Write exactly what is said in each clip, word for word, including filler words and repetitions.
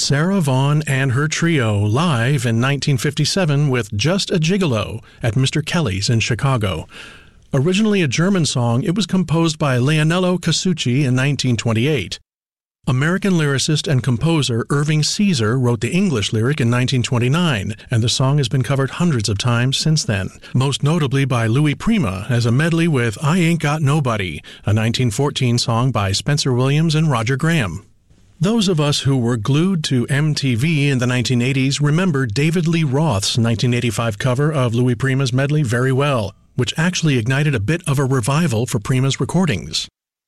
Sarah Vaughan and her trio live in nineteen fifty-seven with Just a Gigolo at Mister Kelly's in Chicago. Originally a German song, it was composed by Leonello Casucci in nineteen twenty-eight. American lyricist and composer Irving Caesar wrote the English lyric in nineteen twenty-nine, and the song has been covered hundreds of times since then, most notably by Louis Prima as a medley with I Ain't Got Nobody, a nineteen fourteen song by Spencer Williams and Roger Graham. Those of us who were glued to M T V in the nineteen eighties remember David Lee Roth's nineteen eighty-five cover of Louis Prima's medley very well, which actually ignited a bit of a revival for Prima's recordings.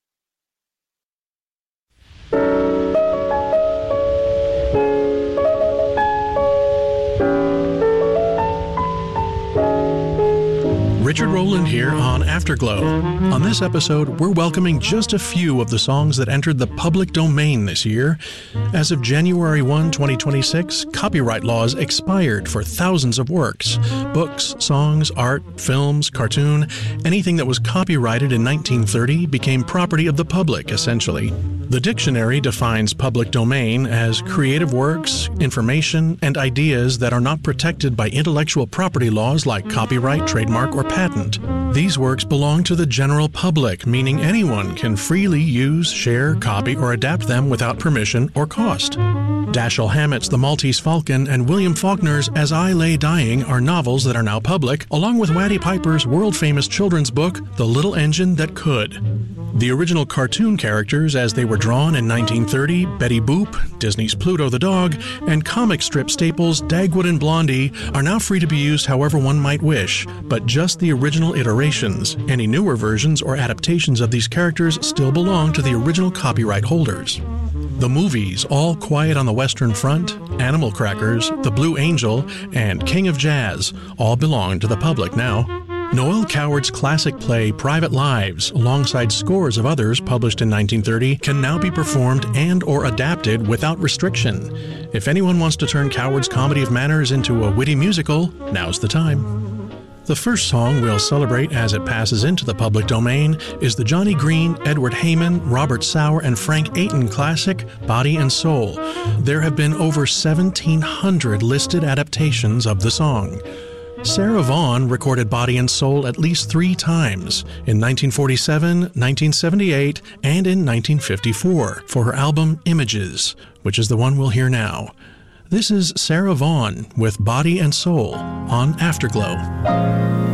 Richard Rowland here on Afterglow. On this episode, we're welcoming just a few of the songs that entered the public domain this year. As of January first, twenty twenty-six, copyright laws expired for thousands of works. Books, songs, art, films, cartoon, anything that was copyrighted in nineteen thirty became property of the public, essentially. The dictionary defines public domain as creative works, information, and ideas that are not protected by intellectual property laws like copyright, trademark, or patent. These works belong to the general public, meaning anyone can freely use, share, copy, or adapt them without permission or cost. Dashiell Hammett's The Maltese Falcon and William Faulkner's As I Lay Dying are novels that are now public, along with Waddy Piper's world-famous children's book, The Little Engine That Could. The original cartoon characters as they were drawn in nineteen thirty, Betty Boop, Disney's Pluto the Dog, and comic strip staples Dagwood and Blondie are now free to be used however one might wish, but just the original iterations. Any newer versions or adaptations of these characters still belong to the original copyright holders. The movies All Quiet on the Western Front, Animal Crackers, The Blue Angel, and King of Jazz all belong to the public now. Noel Coward's classic play Private Lives, alongside scores of others published in nineteen thirty, can now be performed and or adapted without restriction. If anyone wants to turn Coward's Comedy of Manners into a witty musical, now's the time. The first song we'll celebrate as it passes into the public domain is the Johnny Green, Edward Heyman, Robert Sauer, and Frank Aiton classic, Body and Soul. There have been over seventeen hundred listed adaptations of the song. Sarah Vaughan recorded Body and Soul at least three times, in nineteen forty-seven, nineteen seventy-eight, and in nineteen fifty-four, for her album Images, which is the one we'll hear now. This is Sarah Vaughan with Body and Soul on Afterglow.